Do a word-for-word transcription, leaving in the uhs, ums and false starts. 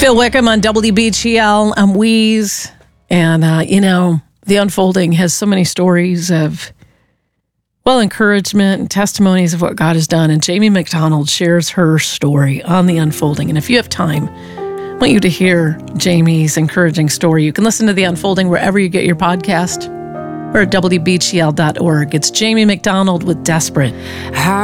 Phil Wickham on W B G L. I'm Wheeze. And, uh, you know, The Unfolding has so many stories of, well, encouragement and testimonies of what God has done. And Jamie McDonald shares her story on The Unfolding. And if you have time, I want you to hear Jamie's encouraging story. You can listen to The Unfolding wherever you get your podcast or at W B G L dot org. It's Jamie McDonald with Desperate.